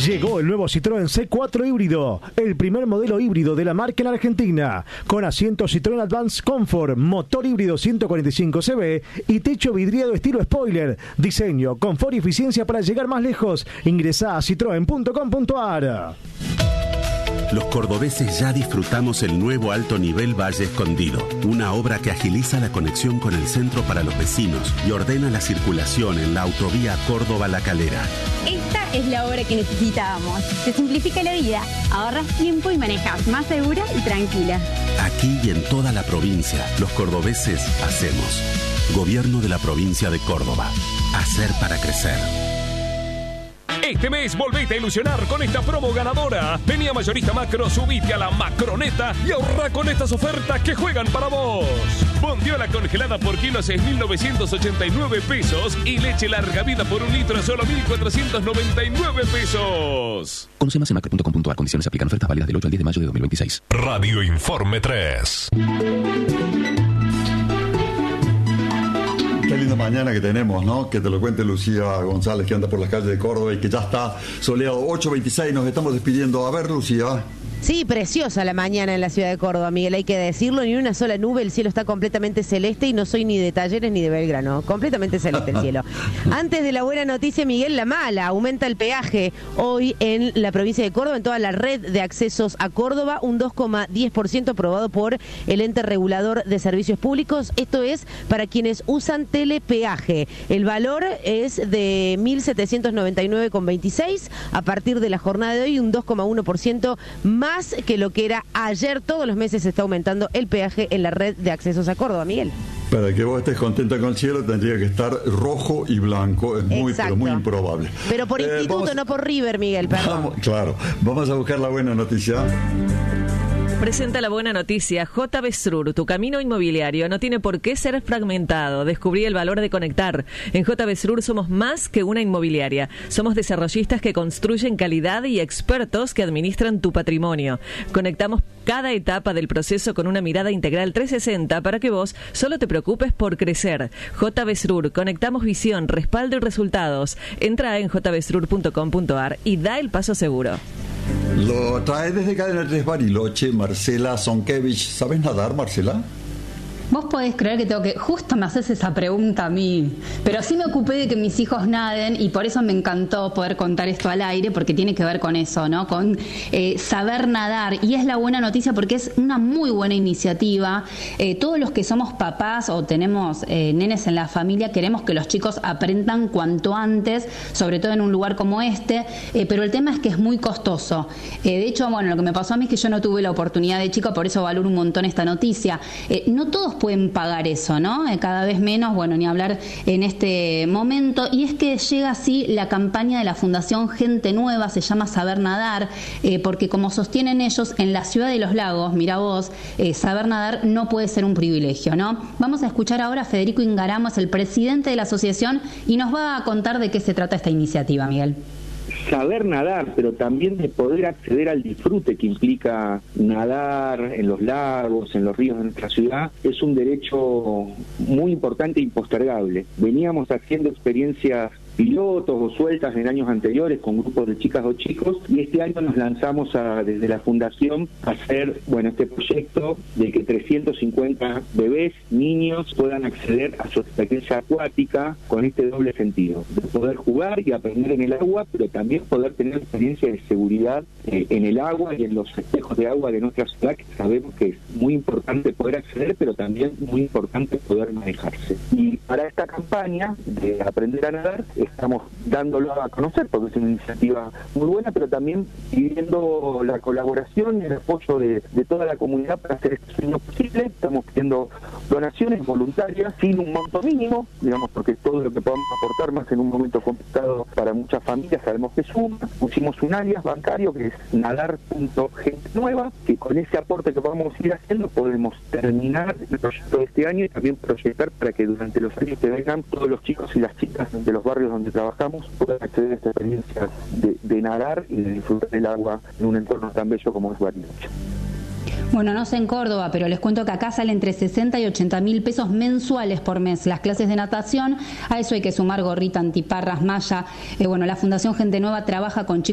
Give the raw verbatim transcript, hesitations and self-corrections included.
Llegó el nuevo Citroën C cuatro híbrido, el primer modelo híbrido de la marca en Argentina, con asiento Citroën Advance Comfort, motor híbrido ciento cuarenta y cinco C V y techo vidriado estilo spoiler. Diseño, confort y eficiencia para llegar más lejos. Ingresá a citroen punto com punto a r. Los cordobeses ya disfrutamos el nuevo alto nivel Valle Escondido, una obra que agiliza la conexión con el centro para los vecinos y ordena la circulación en la autovía Córdoba-La Calera. Esta es la obra que necesitábamos. Te simplifica la vida, ahorras tiempo y manejas más segura y tranquila. Aquí y en toda la provincia, los cordobeses hacemos. Gobierno de la provincia de Córdoba. Hacer para crecer. Este mes volvete a ilusionar con esta promo ganadora. Vení a Mayorista Macro, subite a la Macroneta y ahorra con estas ofertas que juegan para vos. Bondiola congelada por kilo a seis mil novecientos ochenta y nueve pesos y leche larga vida por un litro a solo mil cuatrocientos noventa y nueve pesos. Conoce más en macro punto com punto a r. Condiciones aplican. Ofertas válidas del ocho al diez de mayo de dos mil veintiséis. Radio Informe tres. Qué linda mañana que tenemos, ¿no? Que te lo cuente Lucía González, que anda por las calles de Córdoba y que ya está soleado. ocho veintiséis, nos estamos despidiendo. A ver, Lucía. Sí, preciosa la mañana en la ciudad de Córdoba, Miguel, hay que decirlo, ni una sola nube, el cielo está completamente celeste y no soy ni de Talleres ni de Belgrano, completamente celeste el cielo. Antes de la buena noticia, Miguel, la mala, aumenta el peaje hoy en la provincia de Córdoba, en toda la red de accesos a Córdoba, un dos coma diez por ciento aprobado por el ente regulador de servicios públicos, esto es para quienes usan telepeaje. El valor es de mil setecientos noventa y nueve coma veintiséis, a partir de la jornada de hoy un dos coma uno por ciento más que lo que era ayer. Todos los meses se está aumentando el peaje en la red de accesos a Córdoba, Miguel. Para que vos estés contenta con el cielo tendría que estar rojo y blanco, es muy, pero muy improbable. Pero por eh, instituto, vamos, no por River, Miguel, perdón. Vamos, claro, vamos a buscar la buena noticia. Presenta la buena noticia. J B Srur, tu camino inmobiliario no tiene por qué ser fragmentado. Descubrí el valor de conectar. En J B Srur somos más que una inmobiliaria. Somos desarrollistas que construyen calidad y expertos que administran tu patrimonio. Conectamos cada etapa del proceso con una mirada integral trescientos sesenta para que vos solo te preocupes por crecer. J B Srur, conectamos visión, respaldo y resultados. Entra en j b srur punto com punto a r y da el paso seguro. Lo trae desde Cadena tres Bariloche, Marcela Zonkevich. ¿Sabes nadar, Marcela? Vos podés creer que tengo que... Justo me haces esa pregunta a mí. Pero sí me ocupé de que mis hijos naden y por eso me encantó poder contar esto al aire, porque tiene que ver con eso, ¿no? Con eh, saber nadar. Y es la buena noticia porque es una muy buena iniciativa. Eh, todos los que somos papás o tenemos eh, nenes en la familia queremos que los chicos aprendan cuanto antes, sobre todo en un lugar como este. Eh, pero el tema es que es muy costoso. Eh, de hecho, bueno, lo que me pasó a mí es que yo no tuve la oportunidad de chico, por eso valoro un montón esta noticia. Eh, no todos pueden pagar eso, ¿no? Eh, cada vez menos, bueno, ni hablar en este momento. Y es que llega así la campaña de la Fundación Gente Nueva, se llama Saber Nadar, eh, porque como sostienen ellos, en la ciudad de los lagos, mira vos, eh, saber nadar no puede ser un privilegio, ¿no? Vamos a escuchar ahora a Federico Ingaramo, es el presidente de la asociación, y nos va a contar de qué se trata esta iniciativa, Miguel. Saber nadar, pero también de poder acceder al disfrute que implica nadar en los lagos, en los ríos de nuestra ciudad, es un derecho muy importante e impostergable. Veníamos haciendo experiencias pilotos o sueltas en años anteriores con grupos de chicas o chicos, y este año nos lanzamos a, desde la fundación a hacer, bueno, este proyecto de que trescientos cincuenta bebés, niños puedan acceder a su experiencia acuática con este doble sentido, de poder jugar y aprender en el agua, pero también poder tener experiencia de seguridad eh, en el agua y en los espejos de agua de nuestra ciudad, que sabemos que es muy importante poder acceder, pero también muy importante poder manejarse. Y para esta campaña de aprender a nadar, estamos dándolo a conocer porque es una iniciativa muy buena, pero también pidiendo la colaboración y el apoyo de, de toda la comunidad para hacer este sueño posible. Estamos pidiendo donaciones voluntarias sin un monto mínimo, digamos, porque todo lo que podamos aportar más en un momento complicado para muchas familias sabemos que suma. Pusimos un alias bancario que es nadar punto gente nueva, que con ese aporte que vamos a ir haciendo podemos terminar el proyecto de este año y también proyectar para que durante los años que vengan todos los chicos y las chicas de los barrios donde trabajamos puedan acceder a esta experiencia de, de nadar y de disfrutar del agua en un entorno tan bello como es Bariloche. Bueno, no sé en Córdoba, pero les cuento que acá sale entre sesenta y ochenta mil pesos mensuales por mes las clases de natación. A eso hay que sumar gorrita, antiparras, malla. Eh, bueno, la Fundación Gente Nueva trabaja con chicos